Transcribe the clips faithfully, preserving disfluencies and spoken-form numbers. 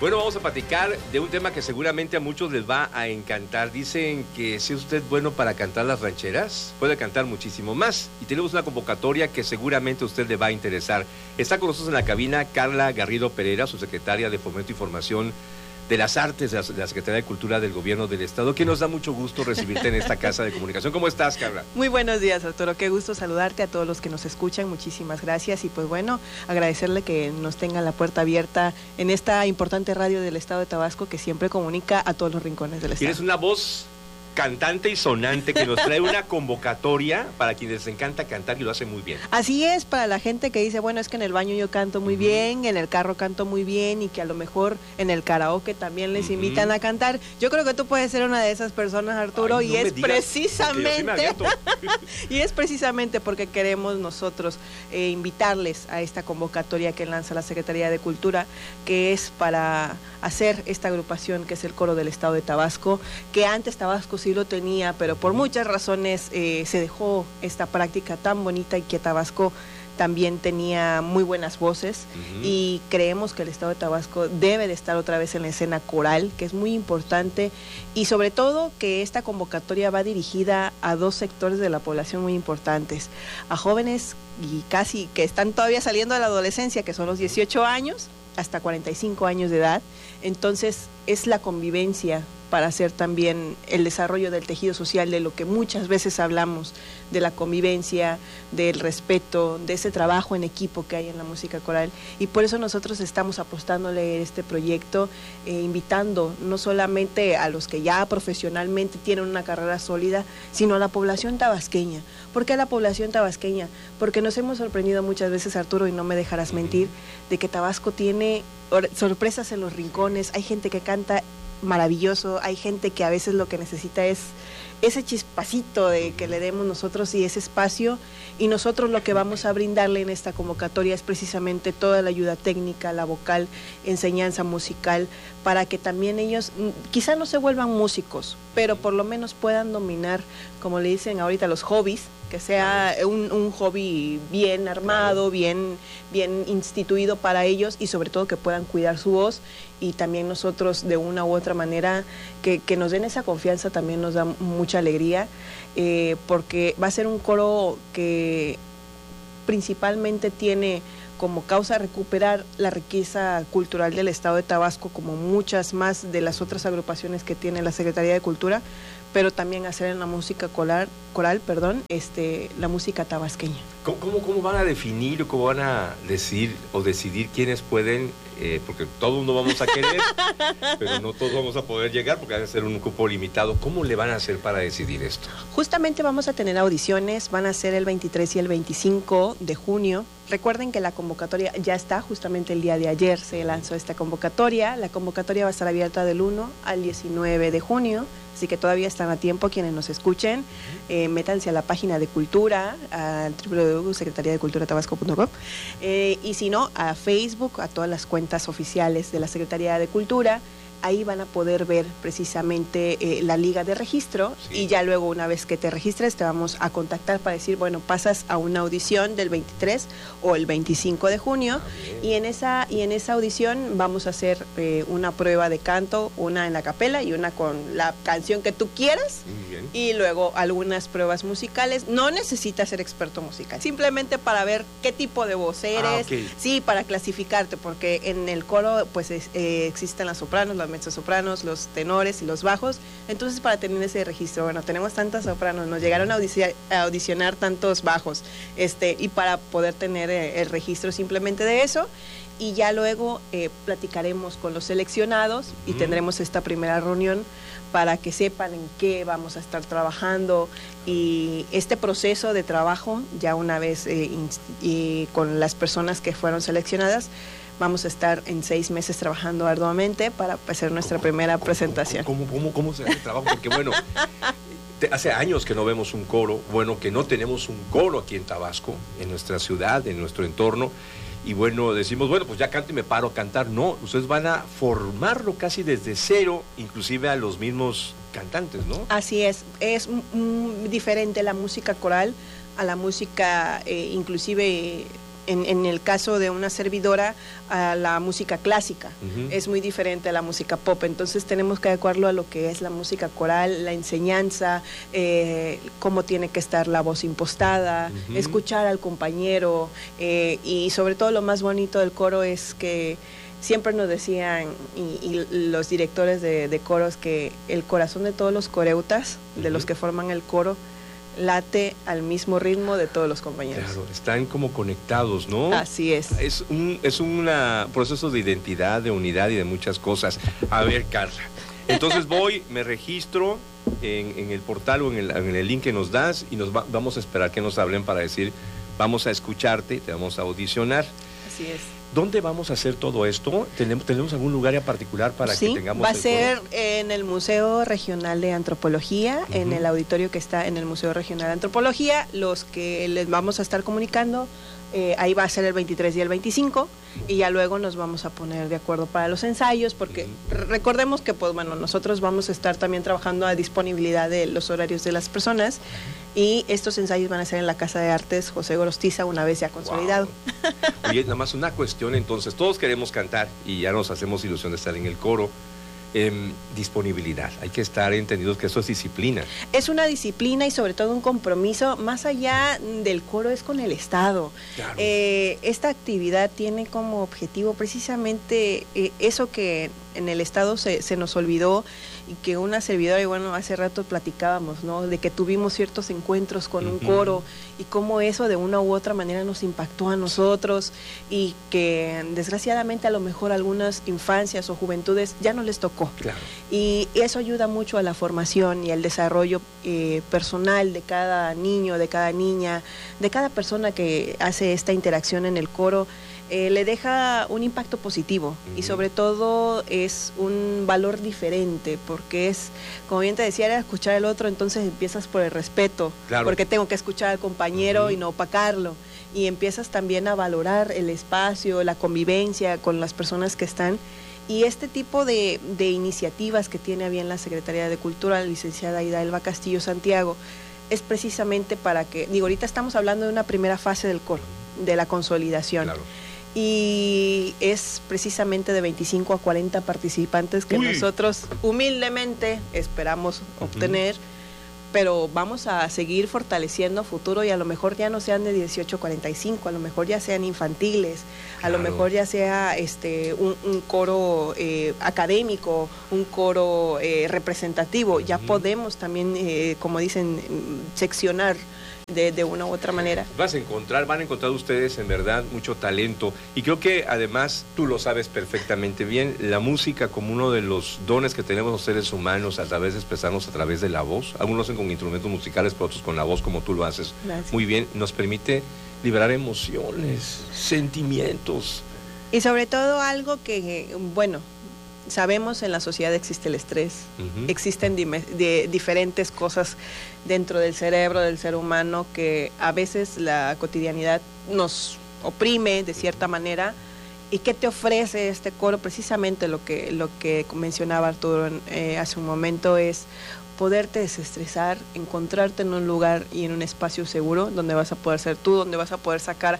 Bueno, vamos a platicar de un tema que seguramente a muchos les va a encantar. Dicen que si usted es bueno para cantar las rancheras, puede cantar muchísimo más. Y tenemos una convocatoria que seguramente a usted le va a interesar. Está con nosotros en la cabina Carla Garrido Pereira, subsecretaria de Fomento y Formación de las Artes de la, de la Secretaría de Cultura del Gobierno del Estado, que nos da mucho gusto recibirte en esta casa de comunicación. ¿Cómo estás, Carla? Muy buenos días, Arturo. Qué gusto saludarte, a todos los que nos escuchan. Muchísimas gracias y pues bueno, agradecerle que nos tengan la puerta abierta en esta importante radio del Estado de Tabasco que siempre comunica a todos los rincones del Estado. Tienes una voz cantante y sonante que nos trae una convocatoria para quienes les encanta cantar y lo hace muy bien. Así es, para la gente que dice, bueno, es que en el baño yo canto muy uh-huh. bien, en el carro canto muy bien y que a lo mejor en el karaoke también les uh-huh. invitan a cantar. Yo creo que tú puedes ser una de esas personas, Arturo. Ay, no y es digas, precisamente y es precisamente porque queremos nosotros eh, invitarles a esta convocatoria que lanza la Secretaría de Cultura, que es para hacer esta agrupación que es el Coro del Estado de Tabasco, que antes Tabasco sí lo tenía, pero por muchas razones eh, se dejó esta práctica tan bonita y que Tabasco también tenía muy buenas voces uh-huh. y creemos que el Estado de Tabasco debe de estar otra vez en la escena coral, que es muy importante, y sobre todo que esta convocatoria va dirigida a dos sectores de la población muy importantes, a jóvenes y casi que están todavía saliendo de la adolescencia, que son los dieciocho años hasta cuarenta y cinco años de edad. Entonces es la convivencia para hacer también el desarrollo del tejido social, de lo que muchas veces hablamos, de la convivencia, del respeto, de ese trabajo en equipo que hay en la música coral. Y por eso nosotros estamos apostándole a este proyecto, eh, invitando no solamente a los que ya profesionalmente tienen una carrera sólida, sino a la población tabasqueña. ¿Por qué a la población tabasqueña? Porque nos hemos sorprendido muchas veces, Arturo, y no me dejarás mentir, de que Tabasco tiene sorpresas en los rincones, hay gente que canta maravilloso, hay gente que a veces lo que necesita es ese chispacito de que le demos nosotros y ese espacio, y nosotros lo que vamos a brindarle en esta convocatoria es precisamente toda la ayuda técnica, la vocal, enseñanza musical, para que también ellos quizá no se vuelvan músicos, pero por lo menos puedan dominar, como le dicen ahorita, los hobbies, que sea un, un hobby bien armado, bien, bien instituido para ellos, y sobre todo que puedan cuidar su voz, y también nosotros de una u otra manera que, que nos den esa confianza también nos da mucha alegría, eh, porque va a ser un coro que principalmente tiene como causa recuperar la riqueza cultural del Estado de Tabasco, como muchas más de las otras agrupaciones que tiene la Secretaría de Cultura, pero también hacer en la música coral, coral perdón, este, la música tabasqueña. ¿Cómo, cómo, cómo van a definir o cómo van a decir o decidir quiénes pueden, eh, porque todo mundo vamos a querer, pero no todos vamos a poder llegar porque va a ser un cupo limitado? ¿Cómo le van a hacer para decidir esto? Justamente vamos a tener audiciones, van a ser el veintitrés y el veinticinco de junio. Recuerden que la convocatoria ya está, justamente el día de ayer se lanzó esta convocatoria. La convocatoria va a estar abierta del uno al diecinueve de junio, así que todavía están a tiempo quienes nos escuchen. Eh, métanse a la página de Cultura, al doble u doble u doble u punto secretaría de cultura tabasco punto com, eh, y si no, a Facebook, a todas las cuentas oficiales de la Secretaría de Cultura. Ahí van a poder ver precisamente eh, la liga de registro, sí. Y ya luego una vez que te registres te vamos a contactar para decir, bueno, pasas a una audición del veintitrés o el veinticinco de junio, ah, y en esa y en esa audición vamos a hacer eh, una prueba de canto, una en la capela y una con la canción que tú quieras, y luego algunas pruebas musicales. No necesitas ser experto musical, simplemente para ver qué tipo de voz eres, ah, okay. Sí, para clasificarte, porque en el coro pues es, eh, existen las sopranos, las mezzosopranos, los tenores y los bajos. Entonces, para tener ese registro, bueno, tenemos tantas sopranos, nos llegaron a, audici- a audicionar tantos bajos, este, y para poder tener eh, el registro simplemente de eso, y ya luego eh, platicaremos con los seleccionados y mm. tendremos esta primera reunión para que sepan en qué vamos a estar trabajando, y este proceso de trabajo, ya una vez eh, inst- y con las personas que fueron seleccionadas, vamos a estar en seis meses trabajando arduamente para hacer nuestra ¿Cómo, primera cómo, presentación. ¿Cómo, cómo, cómo, cómo se hace el trabajo? Porque bueno, te, hace años que no vemos un coro, bueno, que no tenemos un coro aquí en Tabasco, en nuestra ciudad, en nuestro entorno, y bueno, decimos, bueno, pues ya canto y me paro a cantar. No, ustedes van a formarlo casi desde cero, inclusive a los mismos cantantes, ¿no? Así es, es mm, diferente la música coral a la música eh, inclusive en, en el caso de una servidora, a la música clásica. Uh-huh. Es muy diferente a la música pop, entonces tenemos que adecuarlo a lo que es la música coral, la enseñanza, eh, cómo tiene que estar la voz impostada, uh-huh. escuchar al compañero, eh, y sobre todo lo más bonito del coro es que siempre nos decían, y, y los directores de, de coros, que el corazón de todos los coreutas, uh-huh. de los que forman el coro, late al mismo ritmo de todos los compañeros. Claro, están como conectados, ¿no? Así es. Es un es un proceso de identidad, de unidad y de muchas cosas. A ver, Carla, entonces voy, me registro en, en el portal o en el, en el link que nos das y nos va, vamos a esperar que nos hablen para decir, vamos a escucharte, te vamos a audicionar. Así es. ¿Dónde vamos a hacer todo esto? ¿Tenemos, ¿tenemos algún lugar en particular para sí, que tengamos va a el ser coro? En el Museo Regional de Antropología, uh-huh. en el auditorio que está en el Museo Regional de Antropología. Los que les vamos a estar comunicando, eh, ahí va a ser el veintitrés y el veinticinco, y ya luego nos vamos a poner de acuerdo para los ensayos, porque uh-huh. recordemos que pues bueno, nosotros vamos a estar también trabajando a disponibilidad de los horarios de las personas, uh-huh. y estos ensayos van a ser en la Casa de Artes José Gorostiza una vez ya consolidado. Wow. Oye, nada más una cuestión entonces, todos queremos cantar y ya nos hacemos ilusión de estar en el coro. Eh, disponibilidad, hay que estar entendidos que eso es disciplina. Es una disciplina y sobre todo un compromiso, más allá del coro es con el Estado. Claro. Eh, esta actividad tiene como objetivo precisamente eh, eso que en el Estado se, se nos olvidó, y que una servidora, y bueno, hace rato platicábamos, ¿no? De que tuvimos ciertos encuentros con uh-huh. un coro, y cómo eso de una u otra manera nos impactó a nosotros, y que desgraciadamente a lo mejor algunas infancias o juventudes ya no les tocó. Claro. Y eso ayuda mucho a la formación y al desarrollo eh, personal de cada niño, de cada niña, de cada persona que hace esta interacción en el coro. Eh, le deja un impacto positivo, uh-huh. y sobre todo es un valor diferente, porque es, como bien te decía, era escuchar al otro, entonces empiezas por el respeto, claro. porque tengo que escuchar al compañero uh-huh. y no opacarlo, y empiezas también a valorar el espacio, la convivencia con las personas que están, y este tipo de, de iniciativas que tiene a bien la Secretaría de Cultura, la licenciada Idaelba Castillo Santiago, es precisamente para que, digo, ahorita estamos hablando de una primera fase del coro, de la consolidación. Claro. Y es precisamente de veinticinco a cuarenta participantes que Uy. nosotros humildemente esperamos uh-huh. obtener, pero vamos a seguir fortaleciendo a futuro, y a lo mejor ya no sean de dieciocho a cuarenta y cinco, a lo mejor ya sean infantiles, claro. a lo mejor ya sea este un, un coro eh, académico, un coro eh, representativo, uh-huh. ya podemos también, eh, como dicen, seccionar De, de una u otra manera. Vas a encontrar, van a encontrar ustedes en verdad mucho talento, y creo que además tú lo sabes perfectamente bien, la música como uno de los dones que tenemos los seres humanos a través de expresarnos a través de la voz, algunos hacen con instrumentos musicales, pero otros con la voz como tú lo haces. Gracias. Muy bien, nos permite liberar emociones, sentimientos. Y sobre todo algo que, bueno, sabemos en la sociedad existe el estrés, uh-huh. existen dime, de, diferentes cosas dentro del cerebro del ser humano que a veces la cotidianidad nos oprime de cierta manera. ¿Y qué te ofrece este coro? Precisamente lo que, lo que mencionaba Arturo eh, hace un momento es poderte desestresar, encontrarte en un lugar y en un espacio seguro donde vas a poder ser tú, donde vas a poder sacar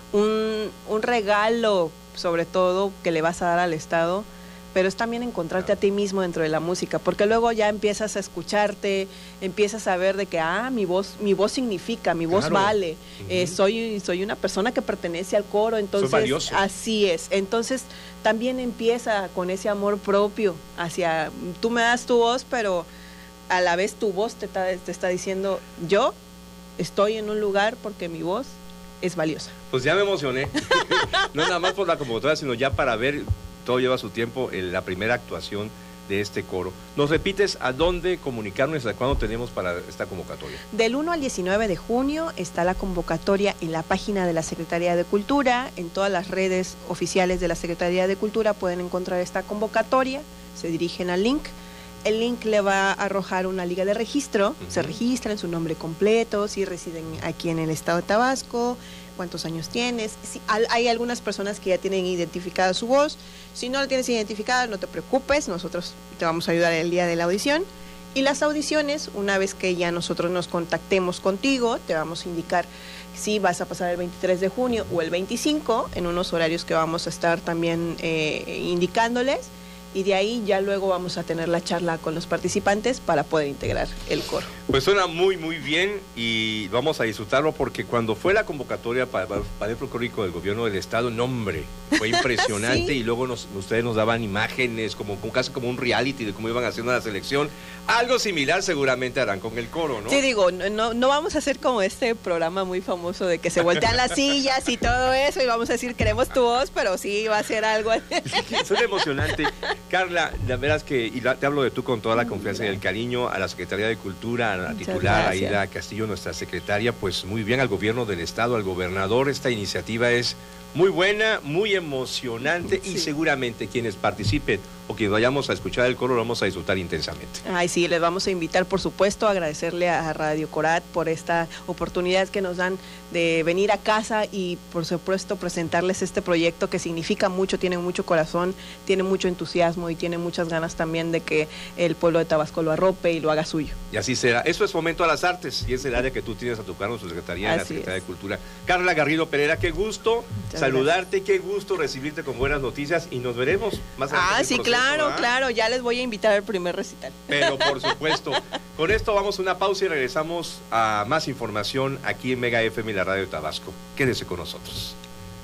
un, un regalo, sobre todo, que le vas a dar al Estado, pero es también encontrarte a ti mismo dentro de la música, porque luego ya empiezas a escucharte, empiezas a ver de que, ah, mi voz mi voz significa, mi voz claro. vale, uh-huh. eh, soy, soy una persona que pertenece al coro, entonces soy valioso. Así es, entonces también empieza con ese amor propio hacia, tú me das tu voz, pero a la vez tu voz te está, te está diciendo, yo estoy en un lugar porque mi voz es valiosa. Pues ya me emocioné, no nada más por la convocatoria, sino ya para ver, todo lleva su tiempo, en la primera actuación de este coro. ¿Nos repites a dónde comunicarnos, a cuándo tenemos para esta convocatoria? Del uno al diecinueve de junio está la convocatoria en la página de la Secretaría de Cultura, en todas las redes oficiales de la Secretaría de Cultura pueden encontrar esta convocatoria, se dirigen al link. El link le va a arrojar una liga de registro, uh-huh. se registran su nombre completo, si residen aquí en el estado de Tabasco, cuántos años tienes. Si, hay algunas personas que ya tienen identificada su voz, si no la tienes identificada no te preocupes, nosotros te vamos a ayudar el día de la audición. Y las audiciones, una vez que ya nosotros nos contactemos contigo, te vamos a indicar si vas a pasar el veintitrés de junio o el veinticinco, en unos horarios que vamos a estar también eh, indicándoles, y de ahí ya luego vamos a tener la charla con los participantes para poder integrar el coro. Pues suena muy muy bien y vamos a disfrutarlo porque cuando fue la convocatoria para, para el folclórico del gobierno del estado, nombre, fue impresionante. ¿Sí? Y luego nos, ustedes nos daban imágenes como, como casi como un reality de cómo iban haciendo la selección. Algo similar seguramente harán con el coro, ¿no? Sí, digo, no, no vamos a hacer como este programa muy famoso de que se voltean las sillas y todo eso y vamos a decir queremos tu voz, pero sí va a ser algo. Suena emocionante. Carla, la verdad es que, y la, te hablo de tú con toda la confianza y el cariño, a la Secretaría de Cultura, a la Muchas titular gracias. Aida Castillo, nuestra secretaria, pues muy bien, al gobierno del estado, al gobernador. Esta iniciativa es muy buena, muy emocionante, sí. Y seguramente quienes participen o quienes vayamos a escuchar el coro lo vamos a disfrutar intensamente. Ay, sí, les vamos a invitar, por supuesto, a agradecerle a Radio Corat por esta oportunidad que nos dan de venir a casa y, por supuesto, presentarles este proyecto que significa mucho, tiene mucho corazón, tiene mucho entusiasmo y tiene muchas ganas también de que el pueblo de Tabasco lo arrope y lo haga suyo. Y así será. Eso es Fomento a las Artes y es el área que tú tienes a tu cargo, su secretaría, en la Secretaría es. de Cultura. Carla Garrido Pereira, qué gusto Muchas saludarte, gracias. Qué gusto recibirte con buenas noticias y nos veremos más adelante. Ah, en el sí, proceso, claro, ¿ah? claro, ya les voy a invitar al primer recital. Pero por supuesto. Con esto vamos a una pausa y regresamos a más información aquí en Mega F M y la Radio de Tabasco. Quédese con nosotros.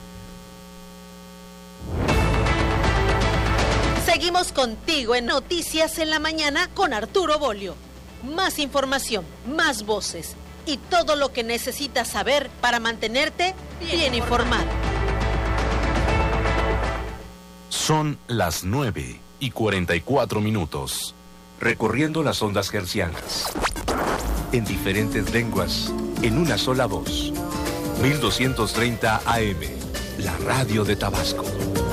Seguimos contigo en Noticias en la Mañana con Arturo Bolio. Más información, más voces y todo lo que necesitas saber para mantenerte bien informado. Son las nueve y cuarenta y cuatro minutos. Recorriendo las ondas hercianas. En diferentes lenguas, en una sola voz. mil doscientos treinta A M, la radio de Tabasco.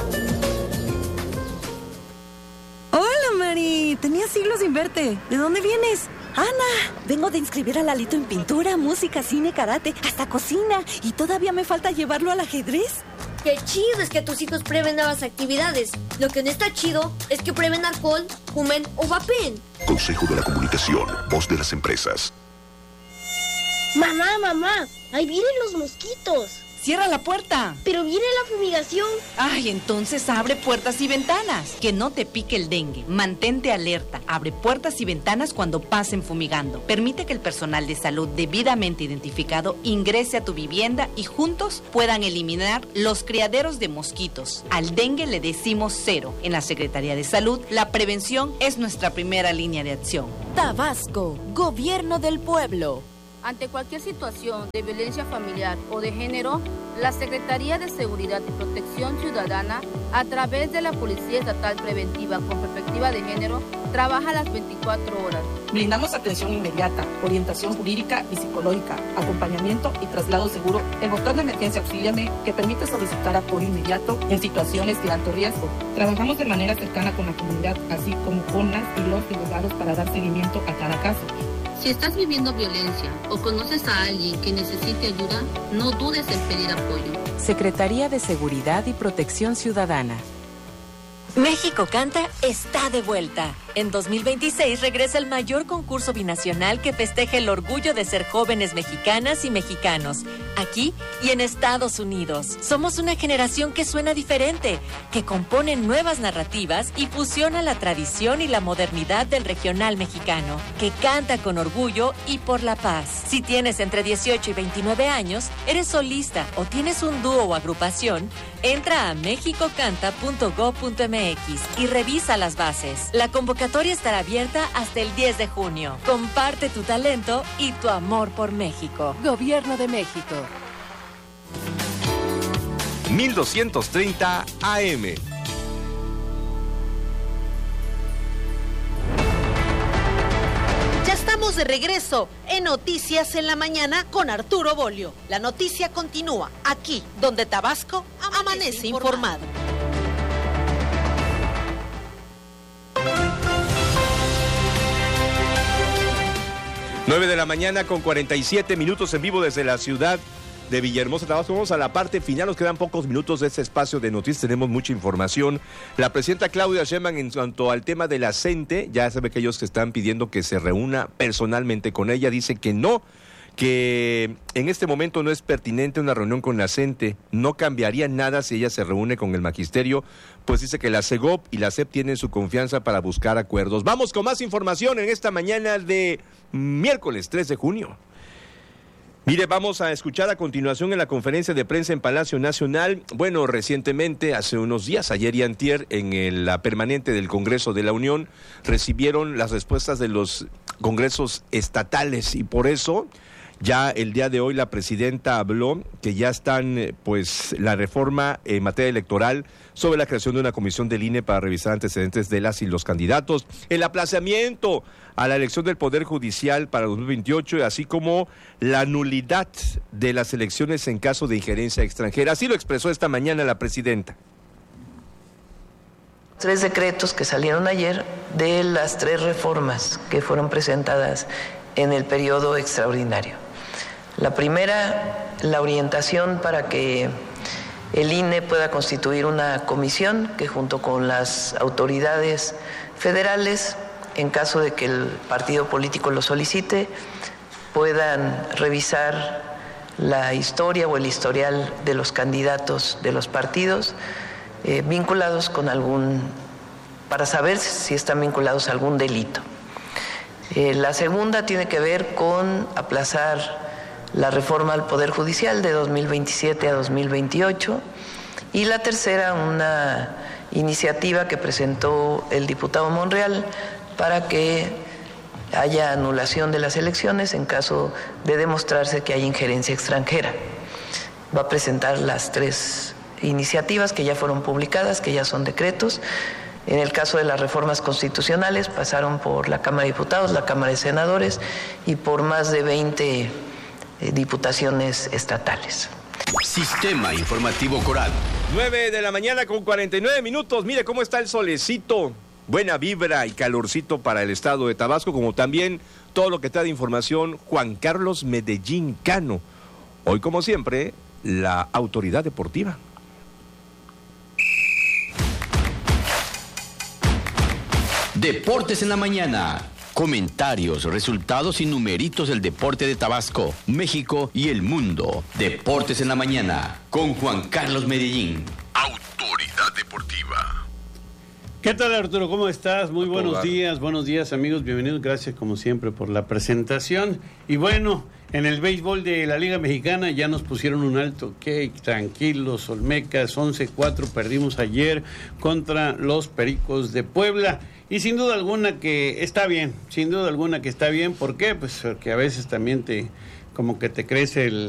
Hola, Mari. Tenía siglos sin verte. ¿De dónde vienes? Ana, vengo de inscribir a Lalito en pintura, música, cine, karate, hasta cocina. Y todavía me falta llevarlo al ajedrez. Qué chido es que tus hijos prueben nuevas actividades. Lo que no está chido es que prueben alcohol, fumen o vapen. Consejo de la Comunicación, voz de las empresas. Mamá, mamá, ahí vienen los mosquitos. Cierra la puerta. Pero viene la fumigación. Ay, entonces abre puertas y ventanas. Que no te pique el dengue. Mantente alerta. Abre puertas y ventanas cuando pasen fumigando. Permite que el personal de salud debidamente identificado ingrese a tu vivienda y juntos puedan eliminar los criaderos de mosquitos. Al dengue le decimos cero. En la Secretaría de Salud, la prevención es nuestra primera línea de acción. Tabasco, Gobierno del Pueblo. Ante cualquier situación de violencia familiar o de género, la Secretaría de Seguridad y Protección Ciudadana, a través de la Policía Estatal Preventiva con Perspectiva de Género, trabaja las veinticuatro horas. Brindamos atención inmediata, orientación jurídica y psicológica, acompañamiento y traslado seguro. El botón de emergencia Auxíliame, que permite solicitar apoyo inmediato en situaciones de alto riesgo. Trabajamos de manera cercana con la comunidad, así como con las y los delegados para dar seguimiento a cada caso. Si estás viviendo violencia o conoces a alguien que necesite ayuda, no dudes en pedir apoyo. Secretaría de Seguridad y Protección Ciudadana. México Canta está de vuelta. En dos mil veintiséis regresa el mayor concurso binacional que festeja el orgullo de ser jóvenes mexicanas y mexicanos, aquí y en Estados Unidos. Somos una generación que suena diferente, que compone nuevas narrativas y fusiona la tradición y la modernidad del regional mexicano, que canta con orgullo y por la paz. Si tienes entre dieciocho y veintinueve años, eres solista o tienes un dúo o agrupación, entra a mexico canta punto gob punto m x y revisa las bases. La convocatoria estará abierta hasta el diez de junio. Comparte tu talento y tu amor por México. Gobierno de México. mil doscientos treinta A M. Ya estamos de regreso en Noticias en la Mañana con Arturo Bolio. La noticia continúa aquí, donde Tabasco amanece, amanece informado. nueve de la mañana con cuarenta y siete minutos en vivo desde la ciudad de Villahermosa, Tabasco. Vamos a la parte final, nos quedan pocos minutos de este espacio de noticias, tenemos mucha información. La presidenta Claudia Sheinbaum, en cuanto al tema de la CENTE, ya sabe que ellos que están pidiendo que se reúna personalmente con ella, dice que no, que en este momento no es pertinente una reunión con la CENTE, no cambiaría nada si ella se reúne con el magisterio, pues dice que la CEGOP y la SEP tienen su confianza para buscar acuerdos. Vamos con más información en esta mañana de miércoles tres de junio. Mire, vamos a escuchar a continuación en la conferencia de prensa en Palacio Nacional. Bueno, recientemente, hace unos días, ayer y antier, en el, la permanente del Congreso de la Unión, recibieron las respuestas de los congresos estatales y por eso ya el día de hoy la presidenta habló que ya están, pues, la reforma en materia electoral sobre la creación de una comisión del I N E para revisar antecedentes de las y los candidatos, el aplazamiento a la elección del Poder Judicial para dos mil veintiocho, así como la nulidad de las elecciones en caso de injerencia extranjera. Así lo expresó esta mañana la presidenta. Tres decretos que salieron ayer de las tres reformas que fueron presentadas en el periodo extraordinario. La primera, la orientación para que el I N E pueda constituir una comisión que junto con las autoridades federales, en caso de que el partido político lo solicite, puedan revisar la historia o el historial de los candidatos de los partidos eh, vinculados con algún, para saber si están vinculados a algún delito. Eh, la segunda tiene que ver con aplazar la reforma al Poder Judicial de dos mil veintisiete a dos mil veintiocho y la tercera, una iniciativa que presentó el diputado Monreal para que haya anulación de las elecciones en caso de demostrarse que hay injerencia extranjera. Va a presentar las tres iniciativas que ya fueron publicadas, que ya son decretos. En el caso de las reformas constitucionales pasaron por la Cámara de Diputados, la Cámara de Senadores y por más de veinte eh, diputaciones estatales. Sistema Informativo Coral. nueve de la mañana con cuarenta y nueve minutos. Mire cómo está el solecito. Buena vibra y calorcito para el estado de Tabasco, como también todo lo que está de información Juan Carlos Medellín Cano. Hoy, como siempre, la autoridad deportiva. Deportes en la mañana. Comentarios, resultados y numeritos del deporte de Tabasco, México y el mundo. Deportes en la mañana con Juan Carlos Medellín. Autoridad deportiva. ¿Qué tal, Arturo? ¿Cómo estás? Muy buenos Hola. días, buenos días, amigos. Bienvenidos, gracias como siempre por la presentación. Y bueno, en el béisbol de la Liga Mexicana ya nos pusieron un alto. Qué tranquilos, Olmecas, once cuatro, perdimos ayer contra los Pericos de Puebla. Y sin duda alguna que está bien, sin duda alguna que está bien. ¿Por qué? Pues porque a veces también te, como que te crece el,